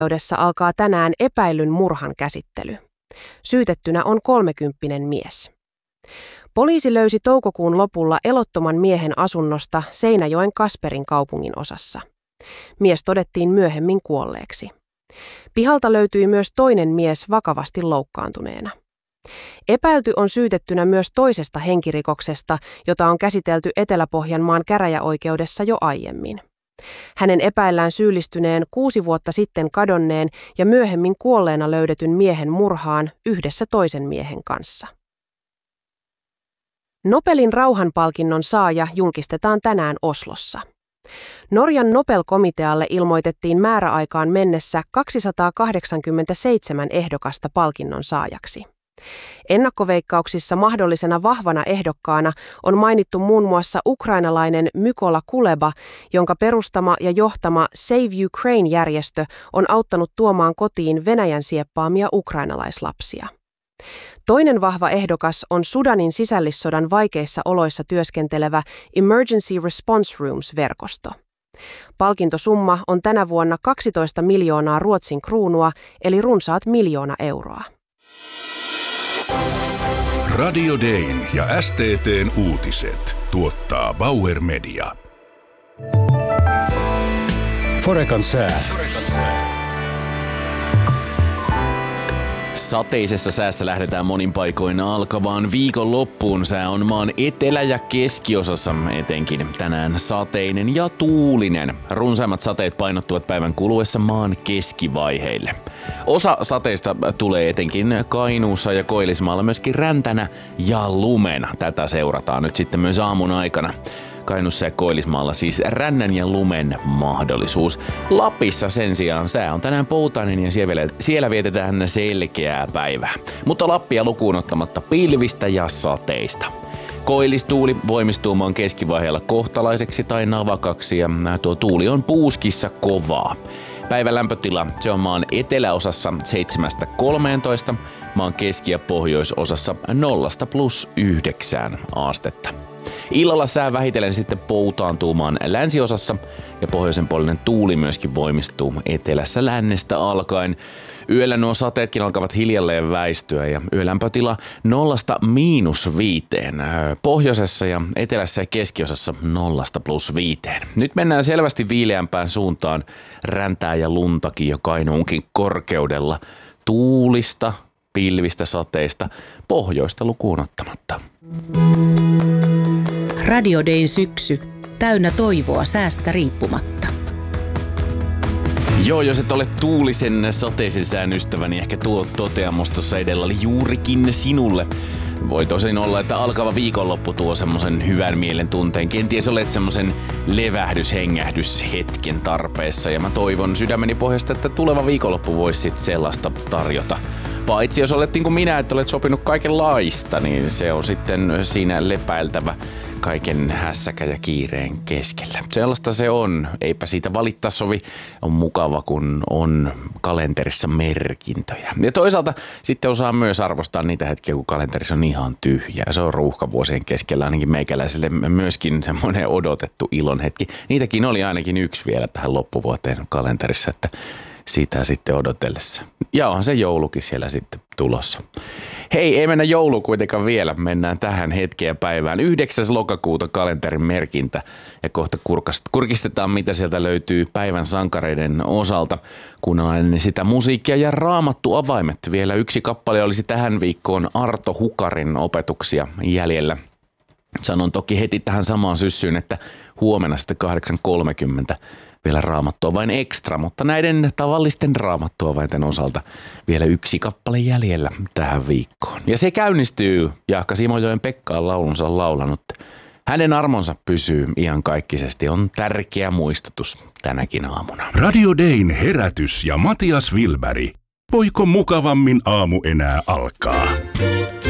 käräjäoikeudessa alkaa tänään epäillyn murhan käsittely. Syytettynä on 30-vuotias mies. Poliisi löysi toukokuun lopulla elottoman miehen asunnosta Seinäjoen Kasperin kaupungin osassa. Mies todettiin myöhemmin kuolleeksi. Pihalta löytyi myös toinen mies vakavasti loukkaantuneena. Epäilty on syytettynä myös toisesta henkirikoksesta, jota on käsitelty Etelä-Pohjanmaan käräjäoikeudessa jo aiemmin. Hänen epäillään syyllistyneen 6 vuotta sitten kadonneen ja myöhemmin kuolleena löydetyn miehen murhaan yhdessä toisen miehen kanssa. Nobelin rauhanpalkinnon saaja julkistetaan tänään Oslossa. Norjan Nobel-komitealle ilmoitettiin määräaikaan mennessä 287 ehdokasta palkinnon saajaksi. Ennakkoveikkauksissa mahdollisena vahvana ehdokkaana on mainittu muun muassa ukrainalainen Mykola Kuleba, jonka perustama ja johtama Save Ukraine-järjestö on auttanut tuomaan kotiin Venäjän sieppaamia ukrainalaislapsia. Toinen vahva ehdokas on Sudanin sisällissodan vaikeissa oloissa työskentelevä Emergency Response Rooms-verkosto. Palkintosumma on tänä vuonna 12 miljoonaa Ruotsin kruunua, eli runsaat 1 miljoona euroa. Radio Dayn ja STT:n uutiset tuottaa Bauer Media. Forecan sää. Sateisessa säässä lähdetään monin paikoin alkavaan viikonloppuun. Sää on maan etelä- ja keskiosassa etenkin tänään sateinen ja tuulinen. Runsaimmat sateet painottuvat päivän kuluessa maan keskivaiheille. Osa sateista tulee etenkin Kainuussa ja Koillismaalla myöskin räntänä ja lumena. Tätä seurataan nyt sitten myös aamun aikana. Kainuussa ja Koillismaalla siis rännän ja lumen mahdollisuus. Lapissa sen sijaan sää on tänään poutainen ja siellä vietetään selkeää päivää. Mutta Lappia lukuun ottamatta pilvistä ja sateista. Koillistuuli voimistuu maan keskivaiheella kohtalaiseksi tai navakaksi ja tuo tuuli on puuskissa kovaa. Päivän lämpötila se on maan eteläosassa 7–13, maan keski- ja pohjoisosassa 0–+9 astetta. Illalla sää vähitellen sitten poutaantuu maan länsiosassa ja pohjoisen puolinen tuuli myöskin voimistuu etelässä lännestä alkaen. Yöllä nuo sateetkin alkavat hiljalleen väistyä ja yölämpötila 0––5. Pohjoisessa ja etelässä ja keskiosassa 0–+5. Nyt mennään selvästi viileämpään suuntaan, räntää ja luntakin jo Kainuunkin korkeudella. Tuulista, pilvistä, sateista, pohjoista lukuun ottamatta. Radio Dayn syksy. Täynnä toivoa säästä riippumatta. Joo, jos et ole tuulisen sateisen sään ystävä, niin ehkä tuo toteamus tuossa edellä oli juurikin sinulle. Voi tosin olla, että alkava viikonloppu tuo semmoisen hyvän mielen tunteen. Kenties olet semmoisen levähdys-hengähdyshetken tarpeessa ja mä toivon sydämeni pohjasta, että tuleva viikonloppu voisi sit sellaista tarjota. Paitsi jos olet niin kuin minä, että olet sopinut kaikenlaista, niin se on sitten siinä lepäiltävä kaiken hässäkä ja kiireen keskellä. Sellaista se on. Eipä siitä valittaa sovi. On mukava, kun on kalenterissa merkintöjä. Ja toisaalta sitten osaa myös arvostaa niitä hetkiä, kun kalenterissa on ihan tyhjä. Se on ruuhkavuosien keskellä ainakin meikäläiselle myöskin semmoinen odotettu ilon hetki. Niitäkin oli ainakin yksi vielä tähän loppuvuoteen kalenterissa, että sitä sitten odotellessa. Ja onhan se joulukin siellä sitten tulossa. Hei, ei mennä jouluun kuitenkaan vielä. Mennään tähän hetkeen ja päivään. 9. lokakuuta kalenterin merkintä. Ja kohta kurkistetaan, mitä sieltä löytyy päivän sankareiden osalta. Kuunnellaan sitä musiikkia ja raamattu avaimet. Vielä yksi kappale olisi tähän viikkoon Arto Hukarin opetuksia jäljellä. Sanon toki heti tähän samaan syssyyn, että huomenna sitten 8.30 vielä raamattua vain ekstra, mutta näiden tavallisten raamattuavainten osalta vielä yksi kappale jäljellä tähän viikkoon. Ja se käynnistyy Jaakka Simojoen Pekka on laulunsa laulanut. Hänen armonsa pysyy iankaikkisesti, on tärkeä muistutus tänäkin aamuna. Radio Dayn herätys ja Matias Wilberg. Voiko mukavammin aamu enää alkaa?